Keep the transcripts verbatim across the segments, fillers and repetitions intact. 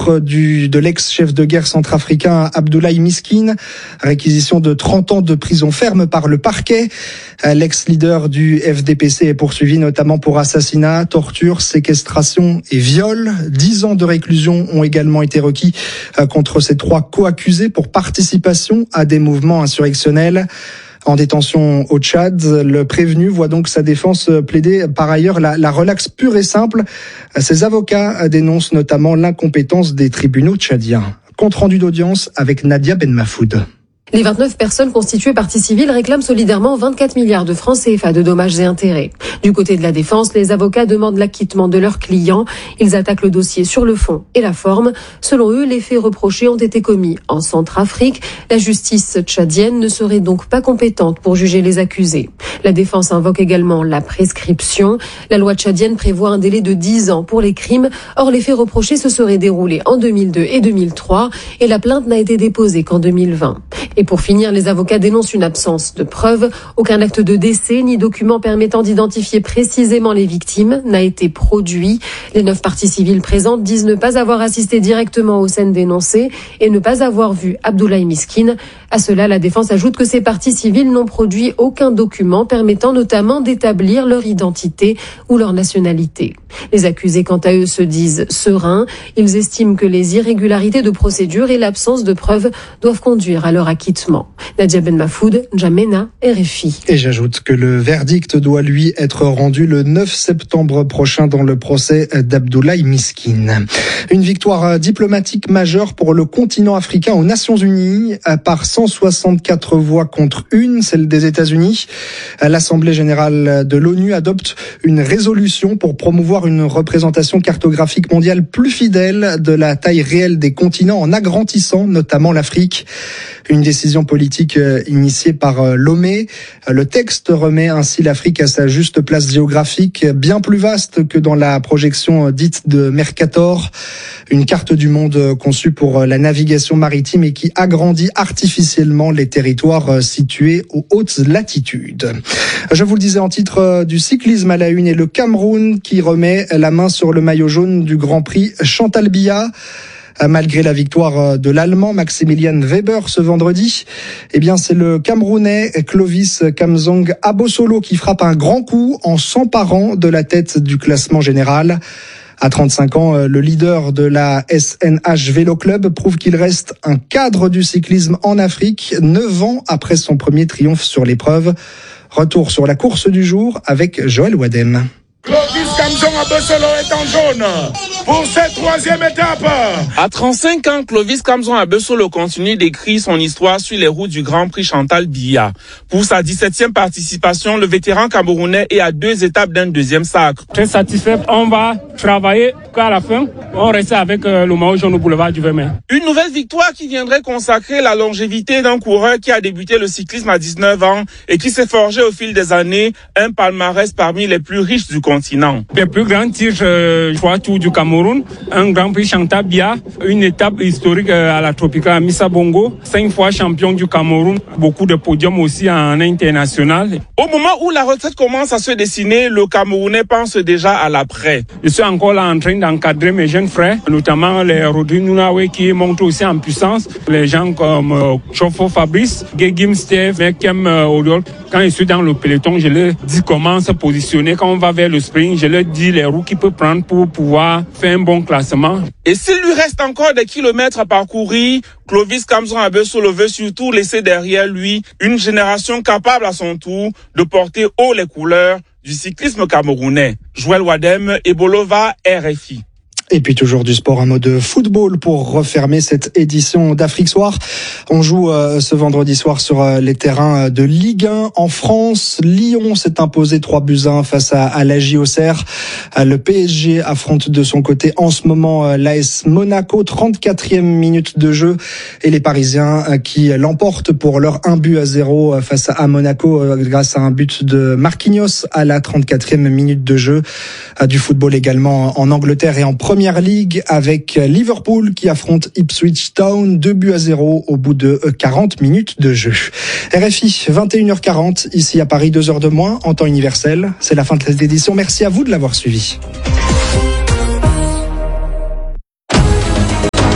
l'encontre du, de l'ex-chef de guerre centrafricain Abdoulaye Miskine. Réquisition de trente ans de prison ferme par le parquet. L'ex-leader du F D P C est poursuivi notamment pour assassinat, torture, séquestration et viol. Dix ans de réclusion ont également été requis contre ces trois co-accusés pour participation à des mouvements insurrectionnels. En détention au Tchad, le prévenu voit donc sa défense plaider par ailleurs la, la relaxe pure et simple. Ses avocats dénoncent notamment l'incompétence des tribunaux tchadiens. Compte rendu d'audience avec Nadia Ben Mafoud. Les vingt-neuf personnes constituées partie civile réclament solidairement vingt-quatre milliards de francs C F A de dommages et intérêts. Du côté de la défense, les avocats demandent l'acquittement de leurs clients. Ils attaquent le dossier sur le fond et la forme. Selon eux, les faits reprochés ont été commis en Centrafrique. La justice tchadienne ne serait donc pas compétente pour juger les accusés. La défense invoque également la prescription. La loi tchadienne prévoit un délai de dix ans pour les crimes. Or, les faits reprochés se seraient déroulés en deux mille deux et deux mille trois et la plainte n'a été déposée qu'en deux mille vingt. Et pour finir, les avocats dénoncent une absence de preuves. Aucun acte de décès ni document permettant d'identifier précisément les victimes n'a été produit. Les neuf parties civiles présentes disent ne pas avoir assisté directement aux scènes dénoncées et ne pas avoir vu Abdoulaye Miskine. À cela, la défense ajoute que ces parties civiles n'ont produit aucun document permettant notamment d'établir leur identité ou leur nationalité. Les accusés, quant à eux, se disent sereins. Ils estiment que les irrégularités de procédure et l'absence de preuves doivent conduire à leur acquittement. Nadia Ben Mafoud, N'Djamena, R F I. Et j'ajoute que le verdict doit lui être rendu le neuf septembre prochain dans le procès d'Abdoulaye Miskine. Une victoire diplomatique majeure pour le continent africain aux Nations Unies par cent soixante-quatre voix contre une, celle des États-Unis. L'Assemblée générale de l'ONU adopte une résolution pour promouvoir une représentation cartographique mondiale plus fidèle de la taille réelle des continents en agrandissant notamment l'Afrique. Une décision politique initiée par Lomé. Le texte remet ainsi l'Afrique à sa juste place géographique, bien plus vaste que dans la projection dite de Mercator. Une carte du monde conçue pour la navigation maritime et qui agrandit artificiellement les territoires situés aux hautes latitudes. Je vous le disais en titre du cyclisme à la une, et le Cameroun qui remet la main sur le maillot jaune du Grand Prix Chantal Biya. Malgré la victoire de l'Allemand Maximilian Weber ce vendredi, eh bien c'est le Camerounais Clovis Kamzong Abosolo qui frappe un grand coup en s'emparant de la tête du classement général. À trente-cinq ans, le leader de la S N H Vélo Club prouve qu'il reste un cadre du cyclisme en Afrique, neuf ans après son premier triomphe sur l'épreuve. Retour sur la course du jour avec Joël Wadem. Clovis Kamzong Abosolo est en jaune pour cette troisième étape. À trente-cinq ans, Clovis Kamzong Abosolo continue d'écrire son histoire sur les routes du Grand Prix Chantal Biya. Pour sa dix-septième participation, le vétéran camerounais est à deux étapes d'un deuxième sacre. Très satisfait, on va travailler qu'à la fin. On reste avec le maillot jaune au boulevard du vingt mai. Une nouvelle victoire qui viendrait consacrer la longévité d'un coureur qui a débuté le cyclisme à dix-neuf ans et qui s'est forgé au fil des années un palmarès parmi les plus riches du continent. Le plus grand titre, euh, je crois, Tour du Cameroun, un Grand Prix Chantal Biya, une étape historique à la Tropicale à Missa Bongo, cinq fois champion du Cameroun, beaucoup de podiums aussi en international. Au moment où la retraite commence à se dessiner, le Camerounais pense déjà à l'après. Je suis encore là en train d'encadrer mes jeunes frères, notamment les Rodri Nounawe qui montent aussi en puissance, les gens comme euh, Chofo Fabrice, Gegim Steve, Mekem euh, Oriol. Quand je suis dans le peloton, je leur dis comment se positionner. Quand on va vers le sprint, je leur dis les roues qu'il peut prendre pour pouvoir faire un bon classement. Et s'il lui reste encore des kilomètres à parcourir, Clovis Kamzong Abosolo veut surtout laisser derrière lui une génération capable à son tour de porter haut les couleurs du cyclisme camerounais. Joël Wadem, Ebolova, R F I. Et puis toujours du sport, un mot de football pour refermer cette édition d'Afrique Soir. On joue euh, ce vendredi soir sur euh, les terrains de Ligue un en France. Lyon s'est imposé trois buts à un face à, à l'A J Auxerre. Euh, le P S G affronte de son côté en ce moment euh, l'A S Monaco, trente-quatrième minute de jeu. Et les Parisiens euh, qui l'emportent pour leur un but à zéro euh, face à Monaco euh, grâce à un but de Marquinhos à la trente-quatrième minute de jeu. Euh, du football également en Angleterre et en première Première Ligue avec Liverpool qui affronte Ipswich Town, deux buts à zéro au bout de quarante minutes de jeu. R F I, vingt et une heures quarante, ici à Paris, deux heures de moins, en temps universel. C'est la fin de cette édition. Merci à vous de l'avoir suivi.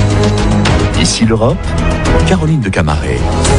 Ici l'Europe, Caroline de Camaret.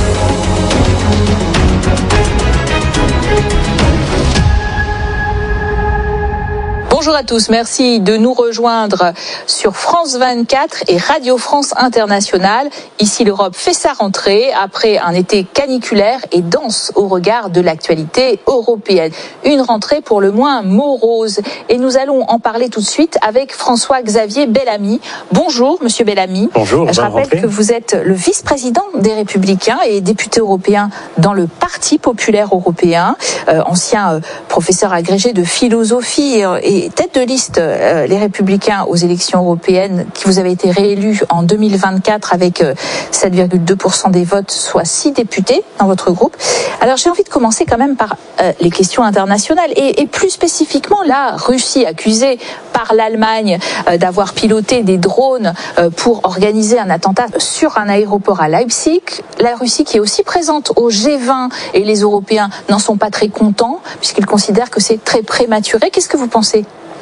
Bonjour à tous, merci de nous rejoindre sur France vingt-quatre et Radio France Internationale. Ici l'Europe fait sa rentrée après un été caniculaire et dense au regard de l'actualité européenne. Une rentrée pour le moins morose. Et nous allons en parler tout de suite avec François-Xavier Bellamy. Bonjour Monsieur Bellamy. Bonjour. Je rappelle rentrée. que vous êtes le vice-président des Républicains et député européen dans le Parti populaire européen, euh, ancien euh, professeur agrégé de philosophie euh, et tête de liste euh, les Républicains aux élections européennes, qui vous avez été réélu en deux mille vingt-quatre avec euh, sept virgule deux pour cent des votes, soit six députés dans votre groupe. Alors j'ai envie de commencer quand même par euh, les questions internationales et, et plus spécifiquement la Russie accusée par l'Allemagne euh, d'avoir piloté des drones euh, pour organiser un attentat sur un aéroport à Leipzig. La Russie qui est aussi présente au G vingt et les Européens n'en sont pas très contents puisqu'ils considèrent que c'est très prématuré. Qu'est-ce que vous pensez ?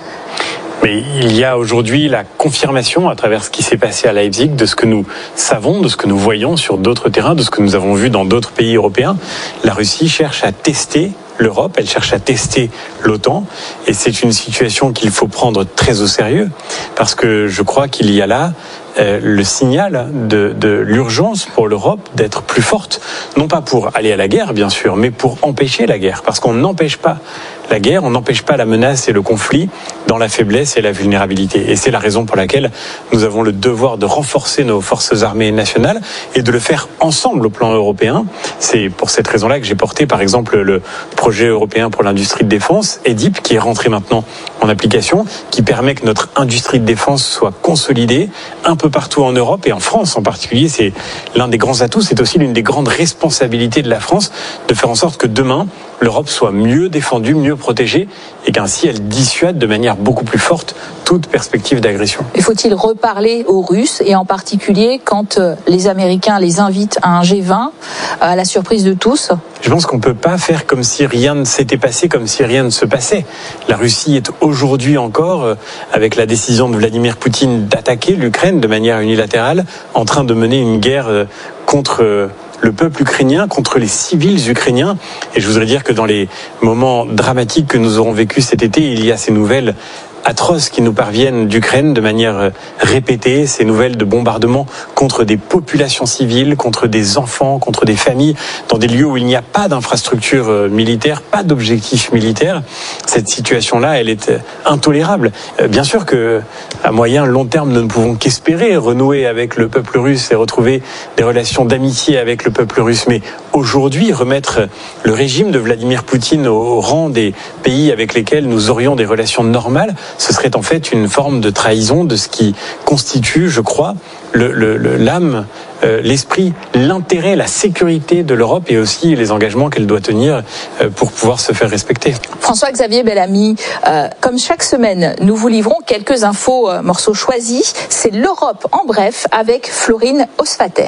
Mais il y a aujourd'hui la confirmation à travers ce qui s'est passé à Leipzig de ce que nous savons, de ce que nous voyons sur d'autres terrains, de ce que nous avons vu dans d'autres pays européens. La Russie cherche à tester l'Europe, elle cherche à tester l'OTAN et c'est une situation qu'il faut prendre très au sérieux parce que je crois qu'il y a là euh, le signal de, de l'urgence pour l'Europe d'être plus forte, non pas pour aller à la guerre bien sûr, mais pour empêcher la guerre, parce qu'on n'empêche pas la guerre, on n'empêche pas la menace et le conflit dans la faiblesse et la vulnérabilité. Et c'est la raison pour laquelle nous avons le devoir de renforcer nos forces armées nationales et de le faire ensemble au plan européen. C'est pour cette raison-là que j'ai porté par exemple le projet européen pour l'industrie de défense, E D I P, qui est rentré maintenant en application, qui permet que notre industrie de défense soit consolidée un peu partout en Europe et en France en particulier. C'est l'un des grands atouts, c'est aussi l'une des grandes responsabilités de la France de faire en sorte que demain, l'Europe soit mieux défendue, mieux protégée et qu'ainsi elle dissuade de manière beaucoup plus forte toute perspective d'agression. Et faut-il reparler aux Russes et en particulier quand les Américains les invitent à un G vingt à la surprise de tous ? Je pense qu'on ne peut pas faire comme si rien ne s'était passé, comme si rien ne se passait. La Russie est aujourd'hui encore, avec la décision de Vladimir Poutine d'attaquer l'Ukraine de manière unilatérale, en train de mener une guerre contre le peuple ukrainien, contre les civils ukrainiens. Et je voudrais dire que dans les moments dramatiques que nous aurons vécus cet été, il y a ces nouvelles atroces qui nous parviennent d'Ukraine de manière répétée, ces nouvelles de bombardements contre des populations civiles, contre des enfants, contre des familles, dans des lieux où il n'y a pas d'infrastructure militaire, pas d'objectif militaire. Cette situation-là, elle est intolérable. Bien sûr que à moyen, long terme, nous ne pouvons qu'espérer renouer avec le peuple russe et retrouver des relations d'amitié avec le peuple russe. Mais aujourd'hui, remettre le régime de Vladimir Poutine au rang des pays avec lesquels nous aurions des relations normales, ce serait en fait une forme de trahison de ce qui constitue, je crois, le, le, le, l'âme, euh, l'esprit, l'intérêt, la sécurité de l'Europe et aussi les engagements qu'elle doit tenir euh, pour pouvoir se faire respecter. François-Xavier Bellamy, euh, comme chaque semaine, nous vous livrons quelques infos, euh, morceaux choisis. C'est l'Europe en bref avec Florine Osfater.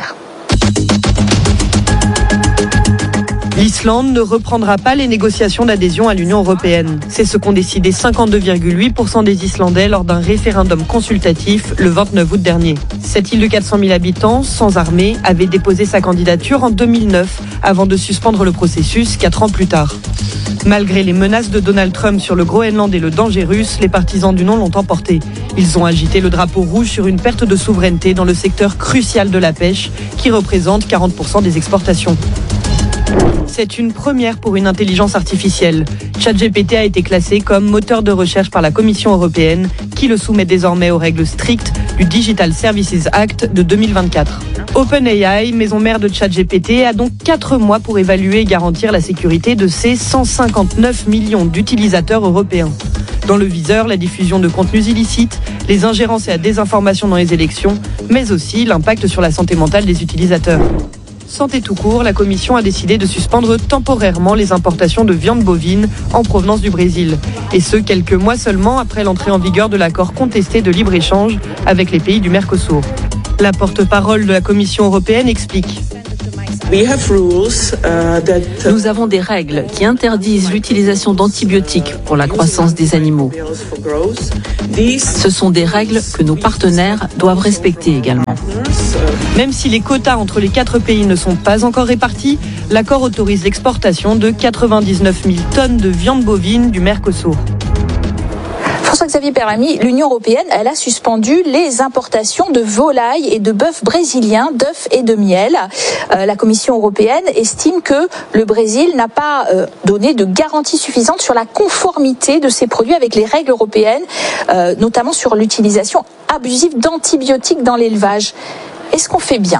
L'Islande ne reprendra pas les négociations d'adhésion à l'Union européenne. C'est ce qu'ont décidé cinquante-deux virgule huit pour cent des Islandais lors d'un référendum consultatif le vingt-neuf août dernier. Cette île de quatre cent mille habitants, sans armée, avait déposé sa candidature en deux mille neuf avant de suspendre le processus quatre ans plus tard. Malgré les menaces de Donald Trump sur le Groenland et le danger russe, les partisans du non l'ont emporté. Ils ont agité le drapeau rouge sur une perte de souveraineté dans le secteur crucial de la pêche, qui représente quarante pour cent des exportations. C'est une première pour une intelligence artificielle. ChatGPT a été classé comme moteur de recherche par la Commission européenne, qui le soumet désormais aux règles strictes du Digital Services Act de deux mille vingt-quatre. OpenAI, maison mère de ChatGPT, a donc quatre mois pour évaluer et garantir la sécurité de ses cent cinquante-neuf millions d'utilisateurs européens. Dans le viseur, la diffusion de contenus illicites, les ingérences et la désinformation dans les élections, mais aussi l'impact sur la santé mentale des utilisateurs. Santé tout court, la Commission a décidé de suspendre temporairement les importations de viande bovine en provenance du Brésil. Et ce, quelques mois seulement après l'entrée en vigueur de l'accord contesté de libre-échange avec les pays du Mercosur. La porte-parole de la Commission européenne explique. Nous avons des règles qui interdisent l'utilisation d'antibiotiques pour la croissance des animaux. Ce sont des règles que nos partenaires doivent respecter également. Même si les quotas entre les quatre pays ne sont pas encore répartis, l'accord autorise l'exportation de quatre-vingt-dix-neuf mille tonnes de viande bovine du Mercosur. François-Xavier Bellamy, l'Union européenne, elle a suspendu les importations de volailles et de bœuf brésiliens, d'œufs et de miel. Euh, la Commission européenne estime que le Brésil n'a pas euh, donné de garantie suffisante sur la conformité de ces produits avec les règles européennes, euh, notamment sur l'utilisation abusive d'antibiotiques dans l'élevage. Est-ce qu'on fait bien ?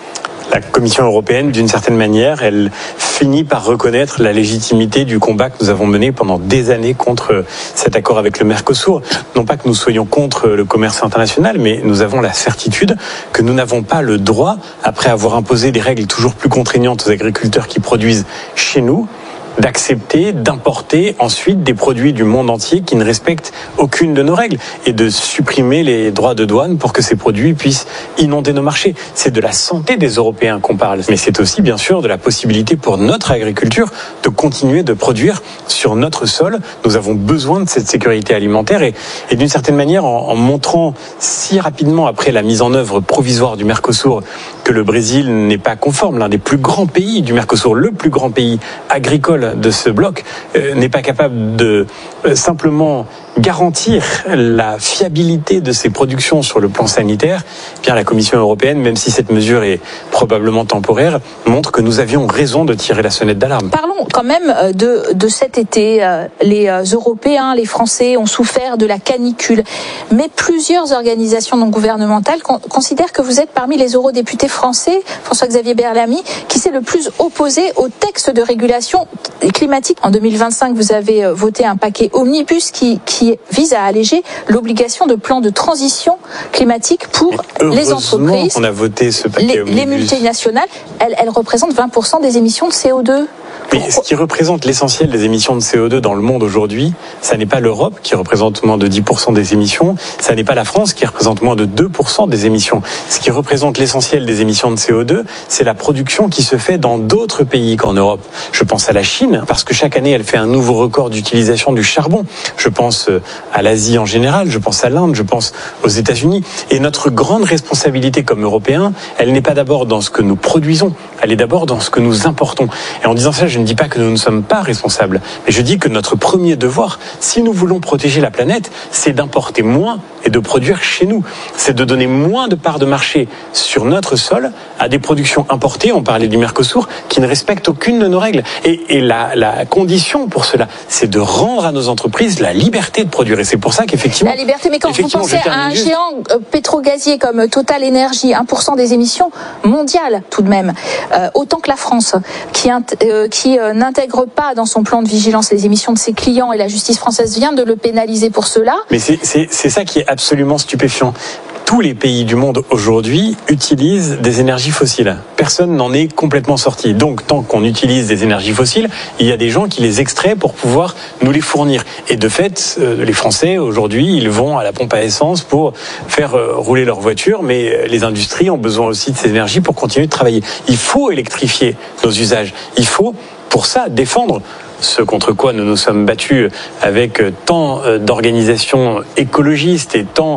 La Commission européenne, d'une certaine manière, elle finit par reconnaître la légitimité du combat que nous avons mené pendant des années contre cet accord avec le Mercosur. Non pas que nous soyons contre le commerce international, mais nous avons la certitude que nous n'avons pas le droit, après avoir imposé des règles toujours plus contraignantes aux agriculteurs qui produisent chez nous, d'accepter, d'importer ensuite des produits du monde entier qui ne respectent aucune de nos règles et de supprimer les droits de douane pour que ces produits puissent inonder nos marchés. C'est de la santé des Européens qu'on parle, mais c'est aussi bien sûr de la possibilité pour notre agriculture de continuer de produire sur notre sol. Nous avons besoin de cette sécurité alimentaire et, et d'une certaine manière, en, en montrant si rapidement après la mise en œuvre provisoire du Mercosur que le Brésil n'est pas conforme, l'un des plus grands pays du Mercosur, le plus grand pays agricole de ce bloc, euh, n'est pas capable de euh, simplement garantir la fiabilité de ses productions sur le plan sanitaire, eh bien la Commission européenne, même si cette mesure est probablement temporaire, montre que nous avions raison de tirer la sonnette d'alarme. Parlons quand même de, de cet été. Les Européens, les Français ont souffert de la canicule, mais plusieurs organisations non gouvernementales considèrent que vous êtes parmi les eurodéputés français, François-Xavier Bellamy, qui s'est le plus opposé au texte de régulation climatique. En deux mille vingt-cinq, vous avez voté un paquet omnibus qui, qui vise à alléger l'obligation de plan de transition climatique pour les entreprises. On a voté ce paquet les, omnibus. Les multinationales, elles, elles représentent vingt pour cent des émissions de C O deux. Mais ce qui représente l'essentiel des émissions de C O deux dans le monde aujourd'hui, ça n'est pas l'Europe qui représente moins de dix pour cent des émissions, ça n'est pas la France qui représente moins de deux pour cent des émissions. Ce qui représente l'essentiel des émissions de C O deux, c'est la production qui se fait dans d'autres pays qu'en Europe. Je pense à la Chine, parce que chaque année, elle fait un nouveau record d'utilisation du charbon. Je pense à l'Asie en général, je pense à l'Inde, je pense aux États-Unis. Et notre grande responsabilité comme Européens, elle n'est pas d'abord dans ce que nous produisons, elle est d'abord dans ce que nous importons. Et en disant ça, je ne dis pas que nous ne sommes pas responsables, mais je dis que notre premier devoir, si nous voulons protéger la planète, c'est d'importer moins et de produire chez nous. C'est de donner moins de parts de marché sur notre sol à des productions importées, on parlait du Mercosur, qui ne respectent aucune de nos règles. Et, et la, la condition pour cela, c'est de rendre à nos entreprises la liberté de produire. Et c'est pour ça qu'effectivement... La liberté, mais quand vous pensez à un géant pétrogazier comme Total Energy, un pour cent des émissions mondiales tout de même, euh, autant que la France, qui, euh, qui euh, n'intègre pas dans son plan de vigilance les émissions de ses clients, et la justice française vient de le pénaliser pour cela. Mais c'est, c'est, c'est ça qui est absolument stupéfiant. Tous les pays du monde aujourd'hui utilisent des énergies fossiles. Personne n'en est complètement sorti. Donc, tant qu'on utilise des énergies fossiles, il y a des gens qui les extraient pour pouvoir nous les fournir. Et de fait, euh, les Français, aujourd'hui, ils vont à la pompe à essence pour faire euh, rouler leur voiture, mais les industries ont besoin aussi de ces énergies pour continuer de travailler. Il faut électrifier nos usages. Il faut, pour ça, défendre ce contre quoi nous nous sommes battus avec tant d'organisations écologistes et tant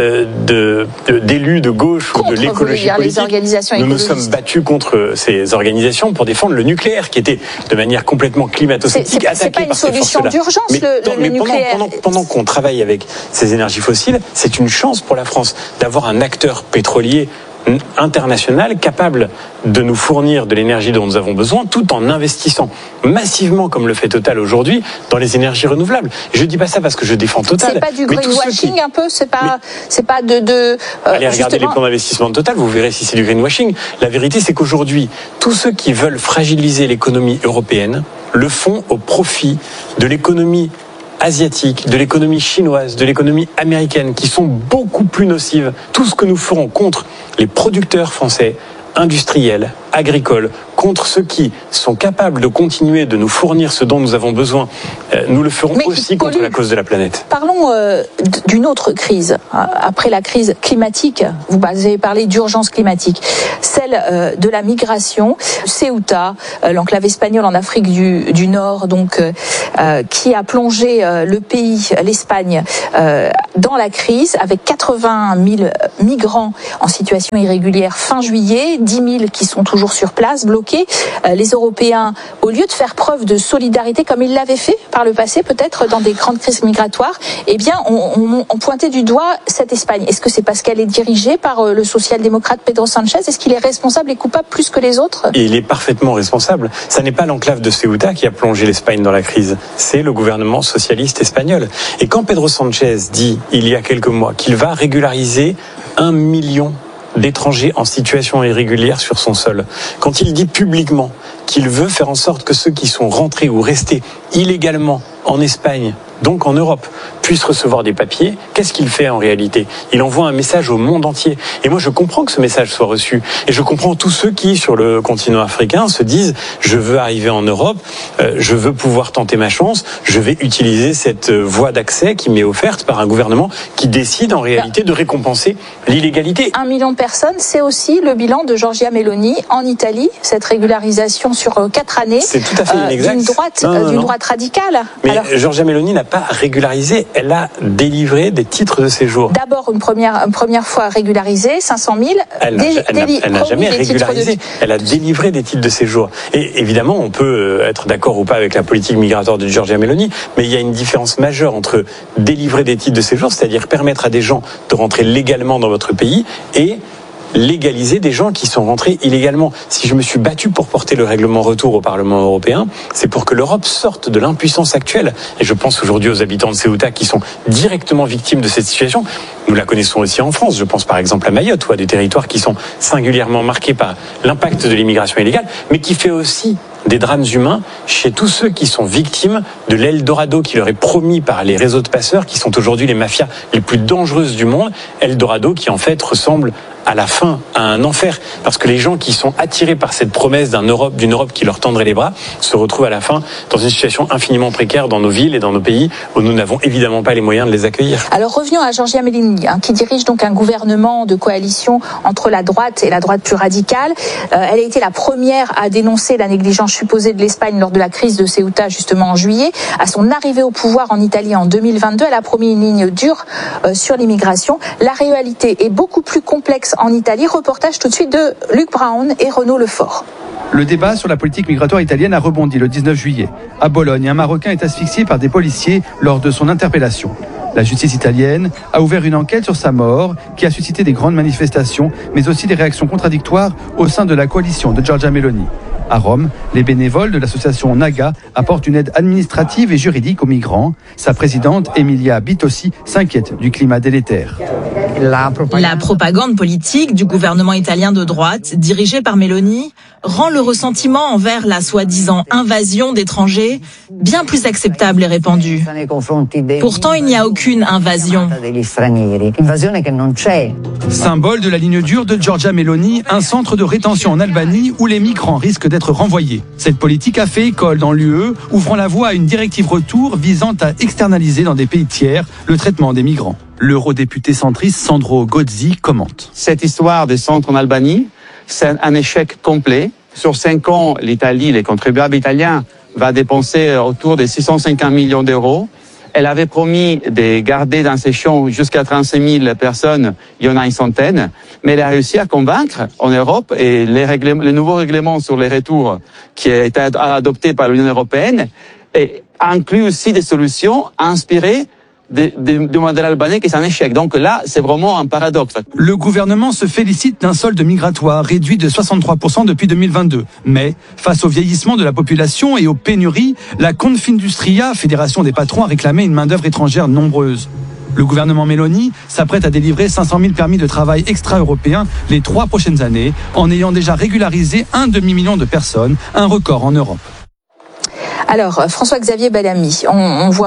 de, de, d'élus de gauche contre, ou de l'écologie politique. Les organisations nous nous sommes battus contre ces organisations pour défendre le nucléaire, qui était de manière complètement climato-sceptique attaqué par ces forces-là. C'est pas une solution d'urgence, mais, le, le mais nucléaire. Pendant, pendant, pendant qu'on travaille avec ces énergies fossiles, c'est une chance pour la France d'avoir un acteur pétrolier international capable de nous fournir de l'énergie dont nous avons besoin, tout en investissant massivement, comme le fait Total aujourd'hui, dans les énergies renouvelables. Je dis pas ça parce que je défends Total. C'est pas du greenwashing qui... un peu, c'est pas, mais... c'est pas de. de euh, Allez regarder justement... les plans d'investissement de Total, vous verrez si c'est du greenwashing. La vérité, c'est qu'aujourd'hui, tous ceux qui veulent fragiliser l'économie européenne le font au profit de l'économie asiatiques, de l'économie chinoise, de l'économie américaine, qui sont beaucoup plus nocives. Tout ce que nous ferons contre les producteurs français, industriels, agricoles, contre ceux qui sont capables de continuer de nous fournir ce dont nous avons besoin, euh, nous le ferons Mais aussi contre la cause de la planète. Parlons euh, d'une autre crise. Après la crise climatique, vous avez parlé d'urgence climatique, celle euh, de la migration. Ceuta, euh, l'enclave espagnole en Afrique du, du Nord, donc euh, qui a plongé euh, le pays, l'Espagne, euh, dans la crise, avec quatre-vingt mille migrants en situation irrégulière fin juillet, dix mille qui sont toujours sur place, bloqués. Euh, les Européens, au lieu de faire preuve de solidarité comme ils l'avaient fait par le passé, peut-être dans des grandes crises migratoires, eh bien, on, on, on pointait du doigt cette Espagne. Est-ce que c'est parce qu'elle est dirigée par euh, le social-démocrate Pedro Sanchez? Est-ce qu'il est responsable et coupable plus que les autres? Et il est parfaitement responsable. Ça n'est pas l'enclave de Ceuta qui a plongé l'Espagne dans la crise. C'est le gouvernement socialiste espagnol. Et quand Pedro Sanchez dit, il y a quelques mois, qu'il va régulariser un million d'étrangers en situation irrégulière sur son sol, quand il dit publiquement qu'il veut faire en sorte que ceux qui sont rentrés ou restés illégalement en Espagne, donc en Europe, puissent recevoir des papiers, qu'est-ce qu'il fait en réalité? Il envoie un message au monde entier. Et moi, je comprends que ce message soit reçu. Et je comprends tous ceux qui, sur le continent africain, se disent « je veux arriver en Europe, euh, je veux pouvoir tenter ma chance, je vais utiliser cette voie d'accès qui m'est offerte par un gouvernement qui décide en réalité de récompenser l'illégalité. » Un million de personnes, c'est aussi le bilan de Giorgia Meloni en Italie, cette régularisation sur quatre années. C'est tout à fait inexact. Euh, d'une droite, non, non, d'une non. droite radicale. Mais Alors, Giorgia Meloni n'a pas régularisé, elle a délivré des titres de séjour. D'abord, une première, une première fois régularisée, cinq cent mille. Elle n'a, elle n'a, elle n'a jamais régularisé, de... elle a délivré des titres de séjour. Et évidemment, on peut être d'accord ou pas avec la politique migratoire de Giorgia Meloni, mais il y a une différence majeure entre délivrer des titres de séjour, c'est-à-dire permettre à des gens de rentrer légalement dans votre pays, et légaliser des gens qui sont rentrés illégalement. Si je me suis battu pour porter le règlement retour au Parlement européen, c'est pour que l'Europe sorte de l'impuissance actuelle. Et je pense aujourd'hui aux habitants de Ceuta qui sont directement victimes de cette situation. Nous la connaissons aussi en France. Je pense par exemple à Mayotte ou à des territoires qui sont singulièrement marqués par l'impact de l'immigration illégale, mais qui fait aussi des drames humains chez tous ceux qui sont victimes de l'Eldorado qui leur est promis par les réseaux de passeurs, qui sont aujourd'hui les mafias les plus dangereuses du monde. Eldorado qui en fait ressemble à la fin, à un enfer, parce que les gens qui sont attirés par cette promesse d'un Europe, d'une Europe qui leur tendrait les bras se retrouvent à la fin dans une situation infiniment précaire dans nos villes et dans nos pays où nous n'avons évidemment pas les moyens de les accueillir. Alors revenons à Giorgia Meloni, hein, qui dirige donc un gouvernement de coalition entre la droite et la droite plus radicale. Euh, elle a été la première à dénoncer la négligence supposée de l'Espagne lors de la crise de Ceuta justement en juillet. À son arrivée au pouvoir en Italie en deux mille vingt-deux, elle a promis une ligne dure euh, sur l'immigration. La réalité est beaucoup plus complexe en Italie. Reportage tout de suite de Luc Brown et Renaud Lefort. Le débat sur la politique migratoire italienne a rebondi le dix-neuf juillet. À Bologne, un Marocain est asphyxié par des policiers lors de son interpellation. La justice italienne a ouvert une enquête sur sa mort qui a suscité des grandes manifestations, mais aussi des réactions contradictoires au sein de la coalition de Giorgia Meloni. À Rome, les bénévoles de l'association Naga apportent une aide administrative et juridique aux migrants. Sa présidente, Emilia Bitossi, s'inquiète du climat délétère. La propagande politique du gouvernement italien de droite, dirigé par Meloni, rend le ressentiment envers la soi-disant invasion d'étrangers bien plus acceptable et répandu. Pourtant, il n'y a aucune invasion. Symbole de la ligne dure de Giorgia Meloni, un centre de rétention en Albanie où les migrants risquent d'être renvoyés. Cette politique a fait école dans l'U E, ouvrant la voie à une directive retour visant à externaliser dans des pays tiers le traitement des migrants. L'eurodéputé centriste Sandro Gozzi commente. Cette histoire des centres en Albanie, c'est un échec complet. Sur cinq ans, l'Italie, les contribuables italiens, va dépenser autour de six cent cinquante millions d'euros. Elle avait promis de garder dans ses champs jusqu'à trente-cinq mille personnes, il y en a une centaine, mais elle a réussi à convaincre en Europe, et les, règlements, les nouveaux règlements sur les retours qui a été adopté par l'Union européenne et inclut aussi des solutions inspirées du modèle albanais qui est un échec. Donc là, c'est vraiment un paradoxe. Le gouvernement se félicite d'un solde migratoire réduit de soixante-trois pour cent depuis deux mille vingt-deux. Mais, face au vieillissement de la population et aux pénuries, la Confindustria, fédération des patrons, a réclamé une main-d'œuvre étrangère nombreuse. Le gouvernement Meloni s'apprête à délivrer cinq cent mille permis de travail extra-européens les trois prochaines années, en ayant déjà régularisé un demi-million de personnes, un record en Europe. Alors, François-Xavier Bellamy, on, on voit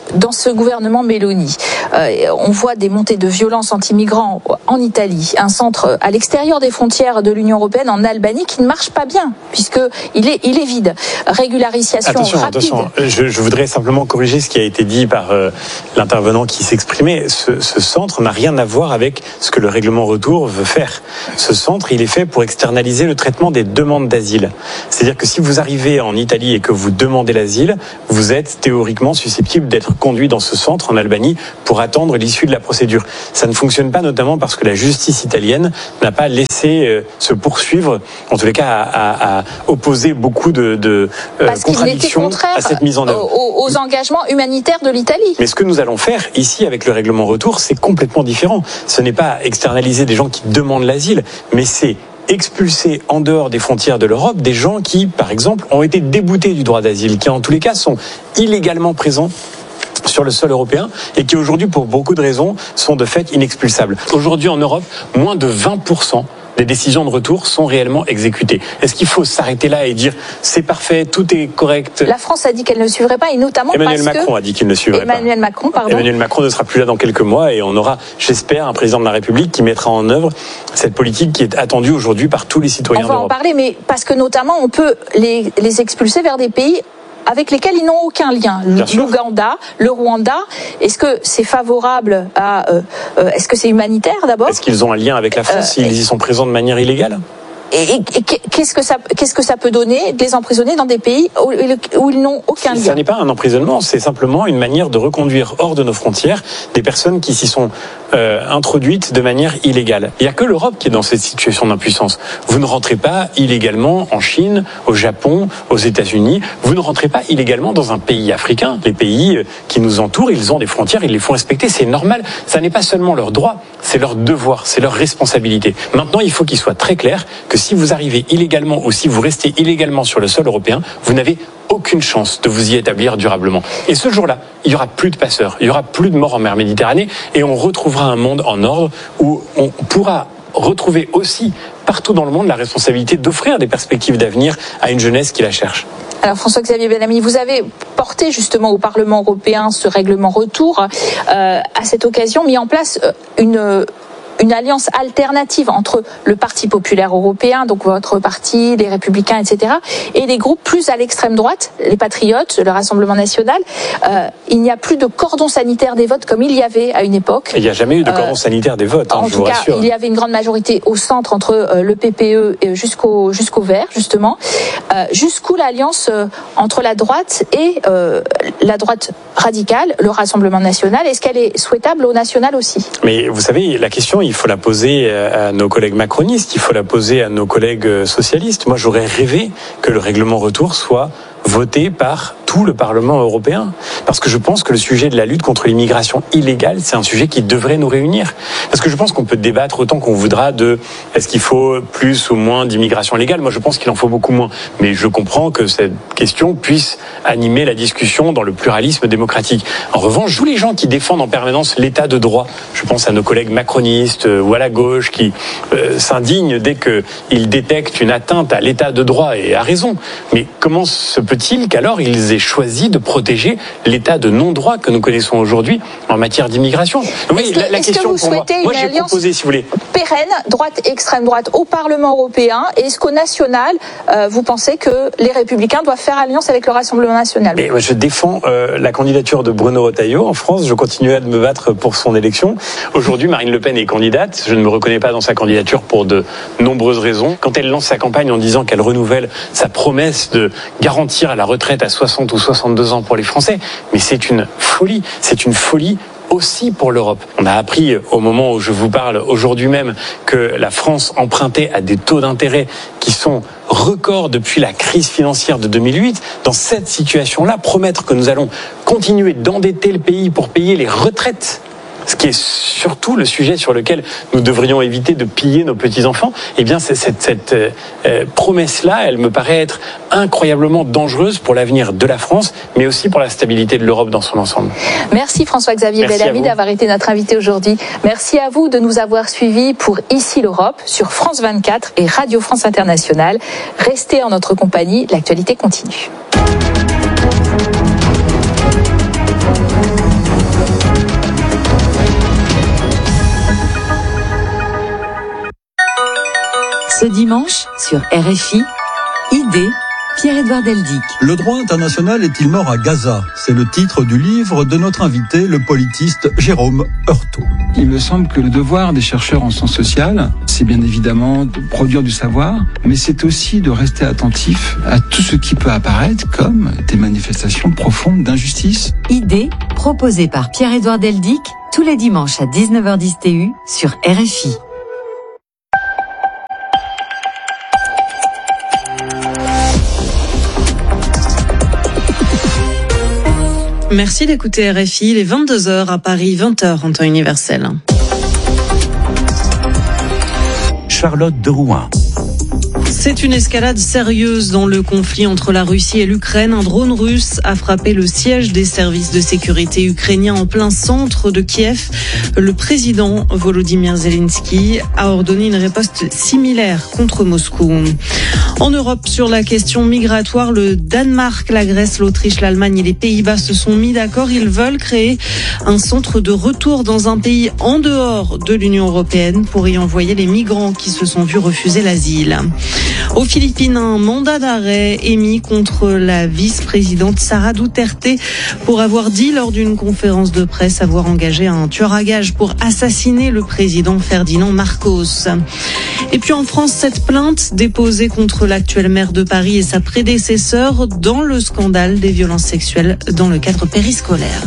dans ce gouvernement Meloni, euh, on voit des montées de violence anti-migrants en Italie, un centre à l'extérieur des frontières de l'Union européenne en Albanie qui ne marche pas bien puisque il est il est vide. Régularisation attention, rapide. Attention, je, je voudrais simplement corriger ce qui a été dit par euh, l'intervenant qui s'exprimait. Ce, ce centre n'a rien à voir avec ce que le règlement retour veut faire. Ce centre, il est fait pour externaliser le traitement des demandes d'asile. C'est-à-dire que si vous arrivez en Italie et que vous demandez l'asile, vous êtes théoriquement susceptible d'être conduit dans ce centre en Albanie pour attendre l'issue de la procédure. Ça ne fonctionne pas notamment parce que la justice italienne n'a pas laissé euh, se poursuivre, en tous les cas à, à, à opposer beaucoup de, de euh, contradictions à cette mise en œuvre. Aux, aux engagements humanitaires de l'Italie. Mais ce que nous allons faire ici avec le règlement retour, c'est complètement différent. Ce n'est pas externaliser des gens qui demandent l'asile, mais c'est expulser en dehors des frontières de l'Europe des gens qui, par exemple, ont été déboutés du droit d'asile, qui en tous les cas sont illégalement présents sur le sol européen et qui aujourd'hui, pour beaucoup de raisons, sont de fait inexpulsables. Aujourd'hui en Europe, moins de vingt pour cent des décisions de retour sont réellement exécutées. Est-ce qu'il faut s'arrêter là et dire c'est parfait, tout est correct? La France a dit qu'elle ne suivrait pas et notamment Emmanuel parce Macron que... a dit qu'il ne suivrait Emmanuel pas. Macron, pardon. Emmanuel Macron ne sera plus là dans quelques mois et on aura, j'espère, un président de la République qui mettra en œuvre cette politique qui est attendue aujourd'hui par tous les citoyens d'Europe. On va en parler, mais parce que notamment on peut les, les expulser vers des pays avec lesquels ils n'ont aucun lien. L'Ouganda, le Rwanda. Est-ce que c'est favorable à... Euh, euh, est-ce que c'est humanitaire d'abord? Est-ce qu'ils ont un lien avec la France euh, s'ils y sont présents de manière illégale? Et, et, et qu'est-ce que ça, qu'est-ce que ça peut donner de les emprisonner dans des pays où, où ils n'ont aucun lien? Ce n'est pas un emprisonnement, c'est simplement une manière de reconduire hors de nos frontières des personnes qui s'y sont euh, introduites de manière illégale. Il n'y a que l'Europe qui est dans cette situation d'impuissance. Vous ne rentrez pas illégalement en Chine, au Japon, aux États-Unis. Vous ne rentrez pas illégalement dans un pays africain. Les pays qui nous entourent, ils ont des frontières, ils les font respecter. C'est normal. Ça n'est pas seulement leur droit, c'est leur devoir, c'est leur responsabilité. Maintenant, il faut qu'il soit très clair que si vous arrivez illégalement ou si vous restez illégalement sur le sol européen, vous n'avez aucune chance de vous y établir durablement. Et ce jour-là, il n'y aura plus de passeurs, il n'y aura plus de morts en mer Méditerranée et on retrouvera un monde en ordre où on pourra retrouver aussi partout dans le monde la responsabilité d'offrir des perspectives d'avenir à une jeunesse qui la cherche. Alors François-Xavier Bellamy, vous avez porté justement au Parlement européen ce règlement retour, euh, à cette occasion mis en place une... une alliance alternative entre le Parti populaire européen, donc votre parti, les Républicains, et cetera, et les groupes plus à l'extrême droite, les Patriotes, le Rassemblement national. Euh, il n'y a plus de cordon sanitaire des votes comme il y avait à une époque. Il n'y a jamais eu de cordon euh, sanitaire des votes, hein, en je tout vous cas, rassure. Il y avait une grande majorité au centre entre euh, le P P E et jusqu'au jusqu'au Vert, justement. Euh, jusqu'où l'alliance euh, entre la droite et euh, la droite radicale, le Rassemblement national, est-ce qu'elle est souhaitable au national aussi? Mais vous savez, la question, il faut la poser à nos collègues macronistes, il faut la poser à nos collègues socialistes. Moi, j'aurais rêvé que le règlement retour soit voté par tout le Parlement européen. Parce que je pense que le sujet de la lutte contre l'immigration illégale, c'est un sujet qui devrait nous réunir. Parce que je pense qu'on peut débattre autant qu'on voudra de est-ce qu'il faut plus ou moins d'immigration légale. Moi, je pense qu'il en faut beaucoup moins. Mais je comprends que cette question puisse animer la discussion dans le pluralisme démocratique. En revanche, tous les gens qui défendent en permanence l'état de droit, je pense à nos collègues macronistes ou à la gauche qui euh, s'indignent dès qu'ils détectent une atteinte à l'état de droit, et à raison. Mais comment se peut-il qu'alors ils aient choisi de protéger l'état de non-droit que nous connaissons aujourd'hui en matière d'immigration? Oui, est-ce que, la, la est-ce question que vous souhaitez moi, une moi, alliance proposé, si vous voulez, pérenne, droite et extrême droite au Parlement européen? Est-ce qu'au national, euh, vous pensez que les Républicains doivent faire alliance avec le Rassemblement national? Mais moi, je défends euh, la candidature de Bruno Retailleau en France. Je continue à me battre pour son élection. Aujourd'hui, Marine Le Pen est candidate. Je ne me reconnais pas dans sa candidature pour de nombreuses raisons. Quand elle lance sa campagne en disant qu'elle renouvelle sa promesse de garantir à la retraite à soixante ou soixante-deux ans pour les Français, mais c'est une folie, c'est une folie aussi pour l'Europe. On a appris au moment où je vous parle aujourd'hui même que la France empruntait à des taux d'intérêt qui sont records depuis la crise financière de deux mille huit. Dans cette situation-là, promettre que nous allons continuer d'endetter le pays pour payer les retraites, ce qui est surtout le sujet sur lequel nous devrions éviter de piller nos petits-enfants, eh bien, cette, cette, cette euh, promesse-là, elle me paraît être incroyablement dangereuse pour l'avenir de la France, mais aussi pour la stabilité de l'Europe dans son ensemble. Merci François-Xavier Bellamy d'avoir été notre invité aujourd'hui. Merci à vous de nous avoir suivis pour Ici l'Europe sur France vingt-quatre et Radio France Internationale. Restez en notre compagnie, l'actualité continue. Ce dimanche, sur R F I, Idée, Pierre-Édouard Deldic. Le droit international est-il mort à Gaza? C'est le titre du livre de notre invité, le politiste Jérôme Heurtaud. Il me semble que le devoir des chercheurs en sciences sociales, c'est bien évidemment de produire du savoir, mais c'est aussi de rester attentif à tout ce qui peut apparaître comme des manifestations profondes d'injustice. Idée, proposée par Pierre-Édouard Deldic, tous les dimanches à dix-neuf heures dix T U sur R F I. Merci d'écouter R F I, il est vingt-deux heures à Paris, vingt heures en temps universel. Charlotte de Rouen. C'est une escalade sérieuse dans le conflit entre la Russie et l'Ukraine. Un drone russe a frappé le siège des services de sécurité ukrainiens en plein centre de Kiev. Le président Volodymyr Zelensky a ordonné une riposte similaire contre Moscou. En Europe, sur la question migratoire, le Danemark, la Grèce, l'Autriche, l'Allemagne et les Pays-Bas se sont mis d'accord. Ils veulent créer un centre de retour dans un pays en dehors de l'Union européenne pour y envoyer les migrants qui se sont vus refuser l'asile. Aux Philippines, un mandat d'arrêt émis contre la vice-présidente Sara Duterte pour avoir dit lors d'une conférence de presse avoir engagé un tueur à gages pour assassiner le président Ferdinand Marcos. Et puis en France, cette plainte déposée contre l'actuel maire de Paris et sa prédécesseur dans le scandale des violences sexuelles dans le cadre périscolaire.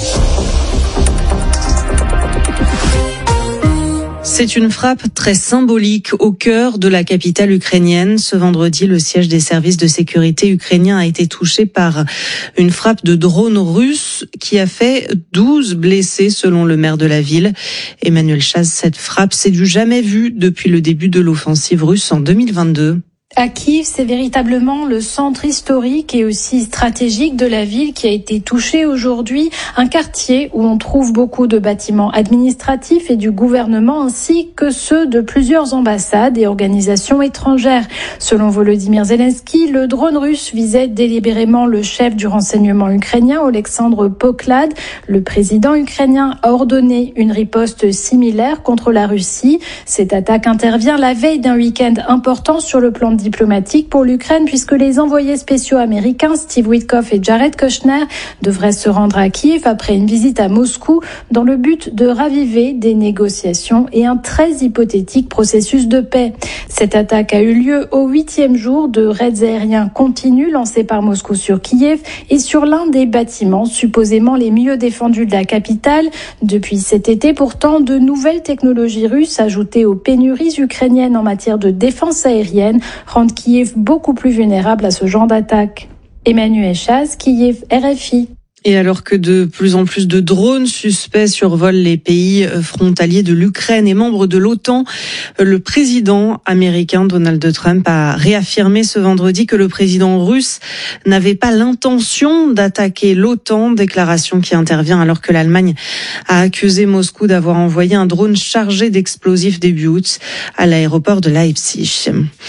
C'est une frappe très symbolique au cœur de la capitale ukrainienne. Ce vendredi, le siège des services de sécurité ukrainiens a été touché par une frappe de drone russe qui a fait douze blessés selon le maire de la ville. Emmanuel Chaz, cette frappe, c'est du jamais vu depuis le début de l'offensive russe en deux mille vingt-deux. À Kiev, c'est véritablement le centre historique et aussi stratégique de la ville qui a été touché aujourd'hui. Un quartier où on trouve beaucoup de bâtiments administratifs et du gouvernement ainsi que ceux de plusieurs ambassades et organisations étrangères. Selon Volodymyr Zelensky, le drone russe visait délibérément le chef du renseignement ukrainien, Oleksandr Poklad. Le président ukrainien a ordonné une riposte similaire contre la Russie. Cette attaque intervient la veille d'un week-end important sur le plan diplomatique pour l'Ukraine puisque les envoyés spéciaux américains Steve Witkoff et Jared Kushner devraient se rendre à Kiev après une visite à Moscou dans le but de raviver des négociations et un très hypothétique processus de paix. Cette attaque a eu lieu au huitième jour de raids aériens continus lancés par Moscou sur Kiev et sur l'un des bâtiments supposément les mieux défendus de la capitale. Depuis cet été, pourtant, de nouvelles technologies russes ajoutées aux pénuries ukrainiennes en matière de défense aérienne rendent Kiev beaucoup plus vulnérable à ce genre d'attaque. Emmanuel Chaz, Kiev, R F I. Et alors que de plus en plus de drones suspects survolent les pays frontaliers de l'Ukraine et membres de l'OTAN, le président américain Donald Trump a réaffirmé ce vendredi que le président russe n'avait pas l'intention d'attaquer l'OTAN, déclaration qui intervient alors que l'Allemagne a accusé Moscou d'avoir envoyé un drone chargé d'explosifs début août à l'aéroport de Leipzig.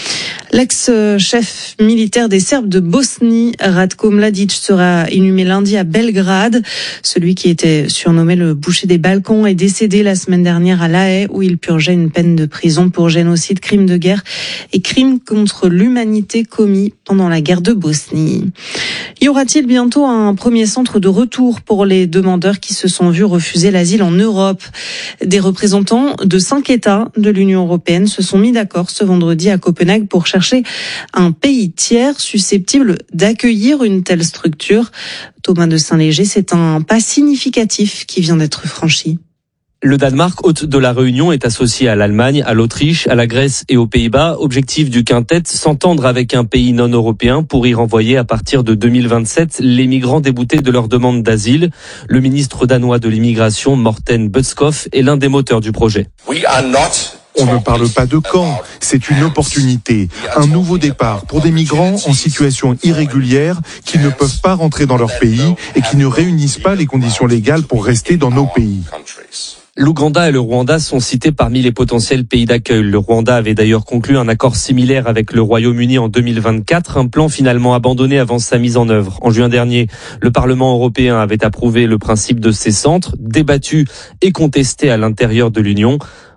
L'ex-chef militaire des Serbes de Bosnie, Ratko Mladic, sera inhumé lundi à Belgrade. Celui qui était surnommé le boucher des Balkans est décédé la semaine dernière à La Haye où il purgeait une peine de prison pour génocide, crime de guerre et crime contre l'humanité commis pendant la guerre de Bosnie. Y aura-t-il bientôt un premier centre de retour pour les demandeurs qui se sont vus refuser l'asile en Europe? Des représentants de cinq États de l'Union européenne se sont mis d'accord ce vendredi à Copenhague pour chercher un pays tiers susceptible d'accueillir une telle structure. Thomas de Saint-Léger, c'est un pas significatif qui vient d'être franchi. Le Danemark, hôte de la Réunion, est associé à l'Allemagne, à l'Autriche, à la Grèce et aux Pays-Bas. Objectif du quintet, s'entendre avec un pays non européen pour y renvoyer à partir de deux mille vingt-sept les migrants déboutés de leur demande d'asile. Le ministre danois de l'immigration, Morten Bødskov, est l'un des moteurs du projet. On ne parle pas de camp, c'est une opportunité, un nouveau départ pour des migrants en situation irrégulière qui ne peuvent pas rentrer dans leur pays et qui ne réunissent pas les conditions légales pour rester dans nos pays. L'Ouganda et le Rwanda sont cités parmi les potentiels pays d'accueil. Le Rwanda avait d'ailleurs conclu un accord similaire avec le Royaume-Uni en deux mille vingt-quatre, un plan finalement abandonné avant sa mise en œuvre. En juin dernier, le Parlement européen avait approuvé le principe de ces centres, débattus et contestés à l'intérieur de l'Union.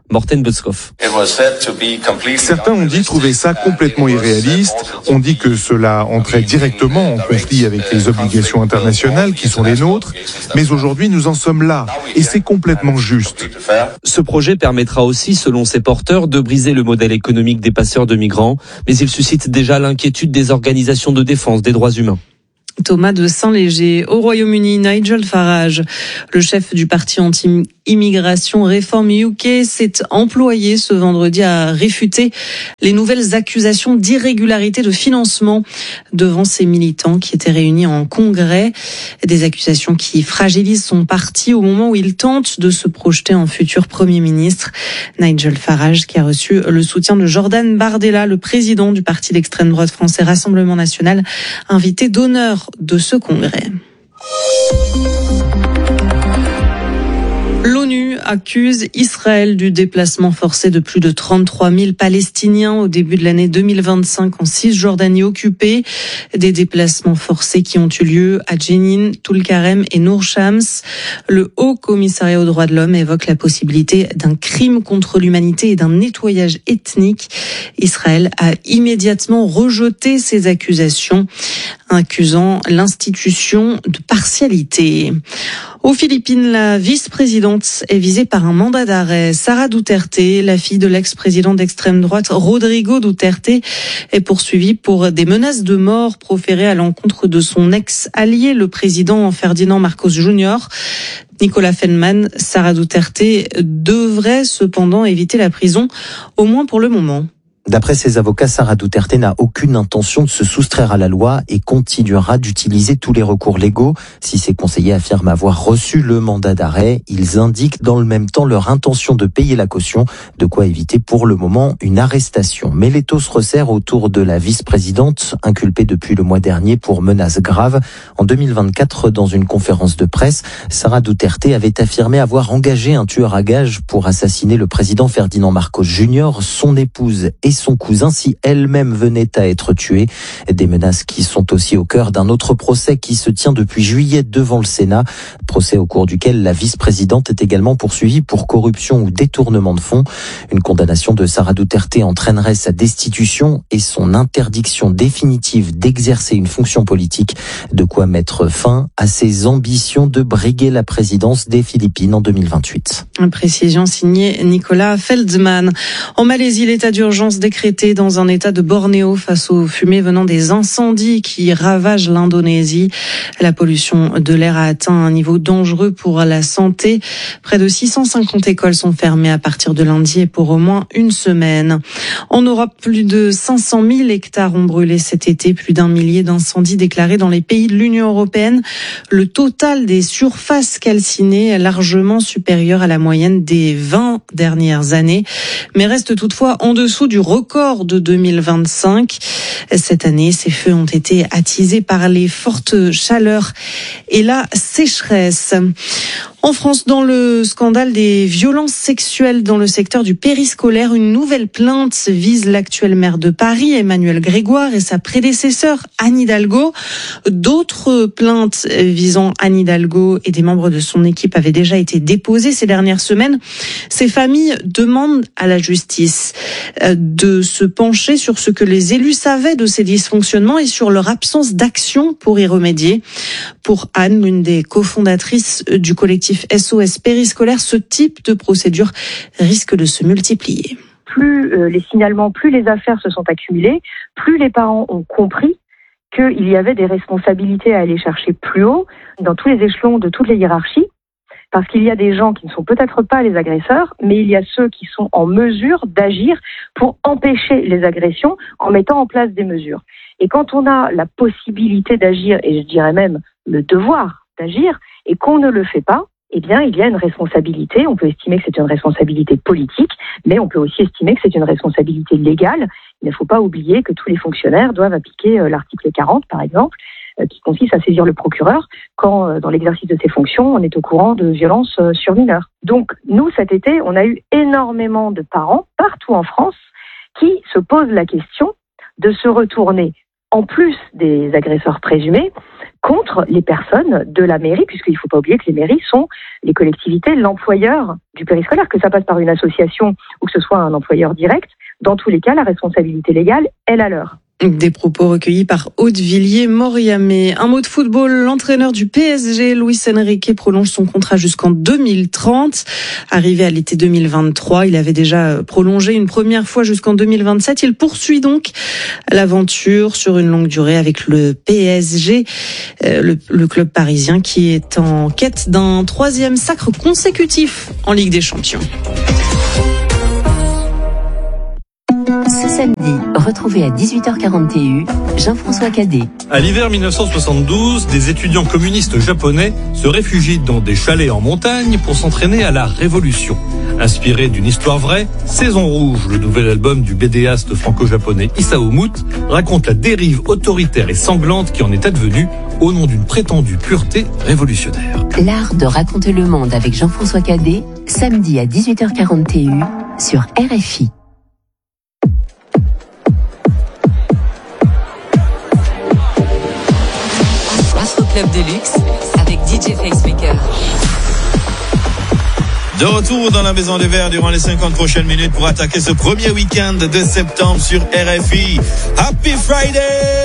Morten Butzkoff. Certains ont dit trouver ça complètement irréaliste. On dit que cela entrait directement en conflit avec les obligations internationales qui sont les nôtres. Mais aujourd'hui, nous en sommes là. Et c'est complètement juste. Ce projet permettra aussi, selon ses porteurs, de briser le modèle économique des passeurs de migrants. Mais il suscite déjà l'inquiétude des organisations de défense des droits humains. Thomas de Saint-Léger. Au Royaume-Uni, Nigel Farage, le chef du parti anti-immigration Reform U K, s'est employé ce vendredi à réfuter les nouvelles accusations d'irrégularité de financement devant ses militants qui étaient réunis en congrès. Des accusations qui fragilisent son parti au moment où il tente de se projeter en futur Premier ministre. Nigel Farage qui a reçu le soutien de Jordan Bardella, le président du parti d'extrême droite français Rassemblement National, invité d'honneur de ce congrès. L'ONU accuse Israël du déplacement forcé de plus de trente-trois mille Palestiniens au début de l'année deux mille vingt-cinq en Cisjordanie occupée. Des déplacements forcés qui ont eu lieu à Jenin, Tulkarem et Nour Shams. Le Haut Commissariat aux droits de l'homme évoque la possibilité d'un crime contre l'humanité et d'un nettoyage ethnique. Israël a immédiatement rejeté ces accusations, accusant l'institution de partialité. Aux Philippines, la vice-présidente est visée par un mandat d'arrêt. Sara Duterte, la fille de l'ex-président d'extrême droite Rodrigo Duterte, est poursuivie pour des menaces de mort proférées à l'encontre de son ex-allié, le président Ferdinand Marcos Junior Nicolas Feldman, Sara Duterte devrait cependant éviter la prison, au moins pour le moment. D'après ses avocats, Sara Duterte n'a aucune intention de se soustraire à la loi et continuera d'utiliser tous les recours légaux. Si ses conseillers affirment avoir reçu le mandat d'arrêt, ils indiquent dans le même temps leur intention de payer la caution, de quoi éviter pour le moment une arrestation. Mais l'étau se resserre autour de la vice-présidente, inculpée depuis le mois dernier pour menaces graves. En deux mille vingt-quatre, dans une conférence de presse, Sara Duterte avait affirmé avoir engagé un tueur à gages pour assassiner le président Ferdinand Marcos Junior, son épouse et son cousin si elle-même venait à être tuée. Des menaces qui sont aussi au cœur d'un autre procès qui se tient depuis juillet devant le Sénat. Procès au cours duquel la vice-présidente est également poursuivie pour corruption ou détournement de fonds. Une condamnation de Sara Duterte entraînerait sa destitution et son interdiction définitive d'exercer une fonction politique. De quoi mettre fin à ses ambitions de briguer la présidence des Philippines en deux mille vingt-huit. Une précision signée Nicolas Feldman. En Malaisie, l'état d'urgence décrété dans un état de Bornéo face aux fumées venant des incendies qui ravagent l'Indonésie. La pollution de l'air a atteint un niveau dangereux pour la santé. Près de six cent cinquante écoles sont fermées à partir de lundi et pour au moins une semaine. En Europe, plus de cinq cent mille hectares ont brûlé cet été, plus d'un millier d'incendies déclarés dans les pays de l'Union européenne. Le total des surfaces calcinées est largement supérieur à la moyenne des vingt dernières années, mais reste toutefois en dessous du record de deux mille vingt-cinq. Cette année, ces feux ont été attisés par les fortes chaleurs et la sécheresse. En France, dans le scandale des violences sexuelles dans le secteur du périscolaire, une nouvelle plainte vise l'actuel maire de Paris, Emmanuel Grégoire, et sa prédécesseur, Anne Hidalgo. D'autres plaintes visant Anne Hidalgo et des membres de son équipe avaient déjà été déposées ces dernières semaines. Ces familles demandent à la justice de se pencher sur ce que les élus savaient de ces dysfonctionnements et sur leur absence d'action pour y remédier. Pour Anne, l'une des cofondatrices du collectif S O S périscolaire, ce type de procédure risque de se multiplier. Plus euh, les signalements, plus les affaires se sont accumulées, plus les parents ont compris qu'il y avait des responsabilités à aller chercher plus haut, dans tous les échelons de toutes les hiérarchies, parce qu'il y a des gens qui ne sont peut-être pas les agresseurs, mais il y a ceux qui sont en mesure d'agir pour empêcher les agressions en mettant en place des mesures. Et quand on a la possibilité d'agir, et je dirais même le devoir d'agir, et qu'on ne le fait pas, eh bien, il y a une responsabilité. On peut estimer que c'est une responsabilité politique, mais on peut aussi estimer que c'est une responsabilité légale. Il ne faut pas oublier que tous les fonctionnaires doivent appliquer l'article quarante, par exemple, qui consiste à saisir le procureur quand, dans l'exercice de ses fonctions, on est au courant de violences sur mineurs. Donc, nous, cet été, on a eu énormément de parents, partout en France, qui se posent la question de se retourner en plus des agresseurs présumés, contre les personnes de la mairie, puisqu'il ne faut pas oublier que les mairies sont les collectivités, l'employeur du périscolaire, que ça passe par une association ou que ce soit un employeur direct. Dans tous les cas, la responsabilité légale est la leur. Des propos recueillis par Aude Villiers-Moriamé. Un mot de football, l'entraîneur du P S G, Luis Enrique, prolonge son contrat jusqu'en deux mille trente. Arrivé à l'été deux mille vingt-trois, il avait déjà prolongé une première fois jusqu'en deux mille vingt-sept. Il poursuit donc l'aventure sur une longue durée avec le P S G, le, le club parisien qui est en quête d'un troisième sacre consécutif en Ligue des Champions. Ce samedi, retrouvez à dix-huit heures quarante Jean-François Cadet. À l'hiver mille neuf cent soixante-douze, des étudiants communistes japonais se réfugient dans des chalets en montagne pour s'entraîner à la Révolution. Inspiré d'une histoire vraie, Saison Rouge, le nouvel album du bédéaste franco-japonais Isao Mout, raconte la dérive autoritaire et sanglante qui en est advenue au nom d'une prétendue pureté révolutionnaire. L'art de raconter le monde avec Jean-François Cadet, samedi à dix-huit heures quarante sur R F I. Club de luxe avec D J Facemaker. De retour dans la Maison des Verts durant les cinquante prochaines minutes pour attaquer ce premier week-end de septembre sur R F I. Happy Friday,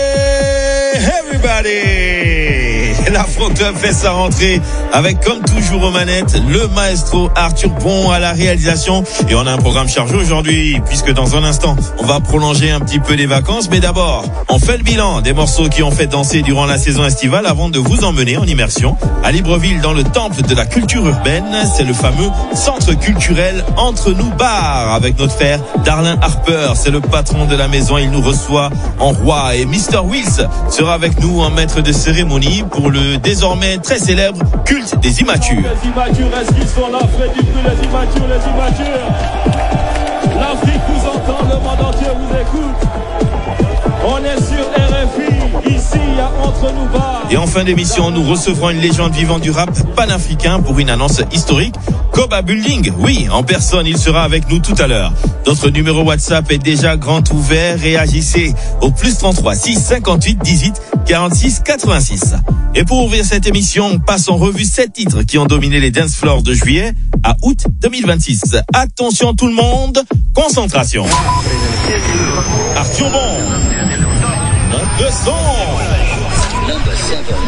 everybody! L'Afro Club fait sa rentrée avec, comme toujours aux manettes, le maestro Arthur Bon à la réalisation. Et on a un programme chargé aujourd'hui, puisque dans un instant, on va prolonger un petit peu les vacances. Mais d'abord, on fait le bilan des morceaux qui ont fait danser durant la saison estivale avant de vous emmener en immersion à Libreville dans le temple de la culture urbaine. C'est le fameux centre culturel Entre nous Bar avec notre frère Darlin Harper. C'est le patron de la maison. Il nous reçoit en roi et mister Wills sera avec nous en maître de cérémonie pour le désormais très célèbre culte des immatures. Les immatures, est-ce qu'ils sont là, Freddy, les immatures, les immatures. L'Afrique vous entend, le monde entier vous écoute. On est sur R F I, ici à Entre nous Bar. Et en fin d'émission, nous recevrons une légende vivante du rap panafricain pour une annonce historique. Koba Building, oui, en personne, il sera avec nous tout à l'heure. Notre numéro WhatsApp est déjà grand ouvert. Réagissez au plus trente-trois six cinquante-huit dix-huit quarante-six quatre-vingt-six. Et pour ouvrir cette émission, on passe en revue sept titres qui ont dominé les dance floors de juillet à août deux mille vingt-six. Attention tout le monde, concentration. Arthur Bon.